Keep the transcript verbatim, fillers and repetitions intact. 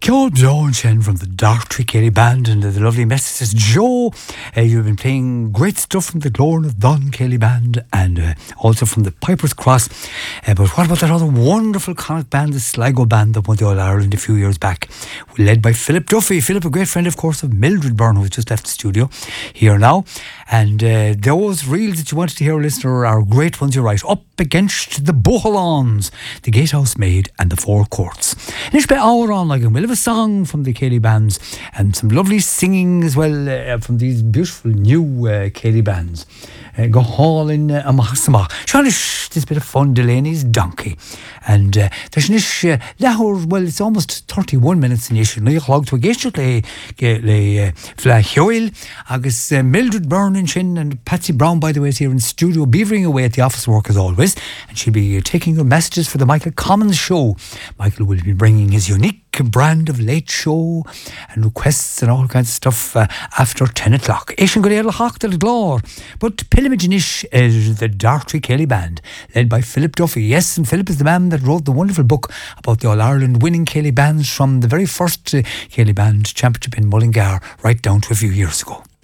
Joe Jones from the Dark Kelly Band and the lovely message says, Joe, uh, you've been playing great stuff from the Glorn of Don Kelly Band and uh, also from the Piper's Cross. Uh, but what about that other wonderful Connacht band, the Sligo Band that won the All Ireland a few years back, led by Philip Duffy. Philip, a great friend, of course, of Mildred Byrne, who's just left the studio here now. And uh, those reels that you wanted to hear, listener, are great ones, you're right. Up Against the Boholaws, the Gatehouse Maid and the Four Courts. And it's by hour on, like, and we'll have a song from the Kelly bands and some lovely singing as well uh, from these beautiful new uh, Kelly bands. Uh, go hall in a mahasama. Shanish, this bit of fun, Delaney's Donkey. And uh, there's nish, uh, lahor, well, it's almost thirty-one minutes in ish. Now log to a geshut le, le, fla hioil. Agus uh, Mildred Byrne and Shin and Patsy Brown, by the way, is here in studio, beavering away at the office work as always. And she'll be uh, taking your messages for the Michael Commons show. Michael will be bringing his unique brand of late show and requests and all kinds of stuff uh, after ten o'clock. Asian Gorilla Hawk del Glor. But Pillimaginish is the Dartry Kelly Band, led by Philip Duffy. Yes, and Philip is the man that wrote the wonderful book about the All Ireland winning Kelly bands from the very first uh, Kelly Band Championship in Mullingar right down to a few years ago.